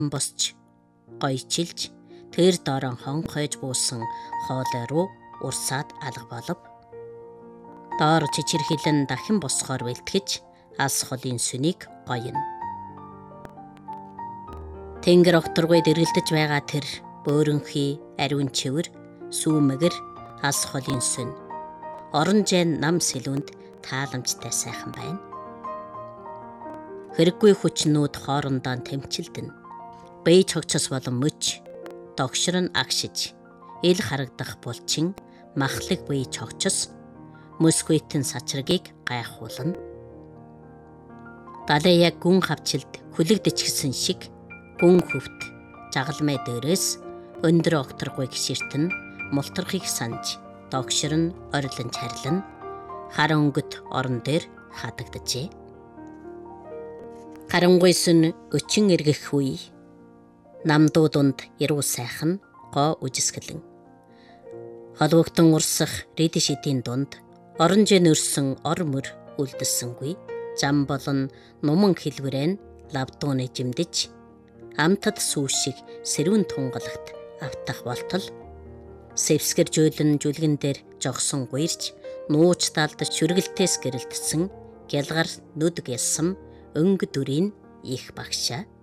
босч гойчилж тэр доорон хонхойж буусан хоолой руу урсаад алга болов. Доор чичирхилэн дахин босхоор бэлтгэж алс холын сүнийг гоёно. Тэнгэр окторгойд эргэлдэж байгаа тэр бөөрөнхий ариун чивэр сүүмэгэр алс холын сүн орон жайн нам сэлүүнд тааламжтай сайхан байна. Хэрэггүй хүчнүүд хоорондоо тэмчилдэн. Бие чогцос болон мөч догшрон агшиж ил харагдах булчин махлаг бие чогцос мөсгөйтэн сачрагийг гайхуулна. Далай яг гүн хавчилд хүлэгдэчихсэн шиг гүн хөвт жагалмай дээрээс өндөр окторгүй гişиртэн мултрахыг санаж догшрон орилон чарлан хар өнгөт орон дээр хадагджээ. Харангуйсэн өчин эргэх үе намдуудунд яруу сайхан гоо үжисгэлэн холбогдон урсах рид шидийн дунд орон жин өрсөн ор мөр үлдэлсэнгүй зам болон нуман хэлбэрэн лавдууны жимдэж амтад сүүшиг сэрүүн тунгалагт автах болтол сэвсгэр жөөлөн жүлгэн дээр жогсон гуйрч нууч талдаж чүргэлтээс гэрэлтсэн гялгар нүд гялсам өнгө дүрийн их багшаа